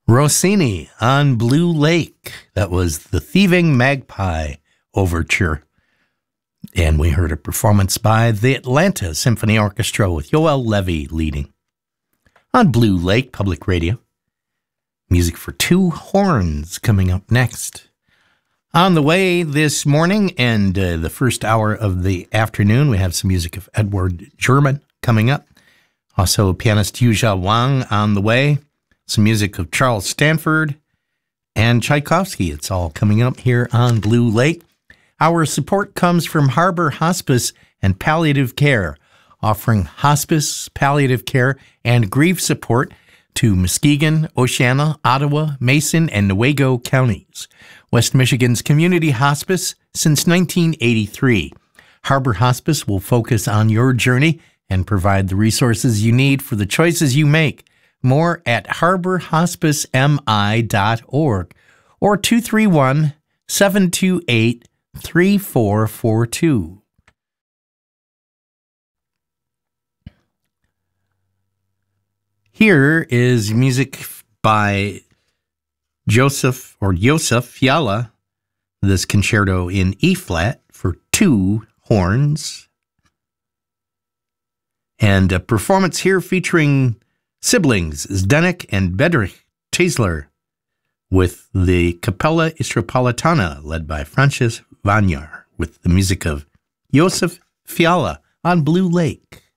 Rossini on Blue Lake. That was the Thieving Magpie Overture. And we heard a performance by the Atlanta Symphony Orchestra with Yoel Levy leading. On Blue Lake Public Radio. Music for two horns coming up next. On the way this morning and the first hour of the afternoon, we have some music of Edward German coming up. Also pianist Yuzha Wang on the way. Some music of Charles Stanford and Tchaikovsky. It's all coming up here on Blue Lake. Our support comes from Harbor Hospice and Palliative Care, offering hospice, palliative care, and grief support to Muskegon, Oceana, Ottawa, Mason, and Newaygo counties. West Michigan's community hospice since 1983. Harbor Hospice will focus on your journey and provide the resources you need for the choices you make. More at harborhospicemi.org or 231-728-3442. Here is music by Joseph Fiala, this concerto in E-flat for two horns. And a performance here featuring siblings Zdenek and Bedřich Teisler with the Capella Istropolitana led by Francis Vanyar with the music of Joseph Fiala on Blue Lake.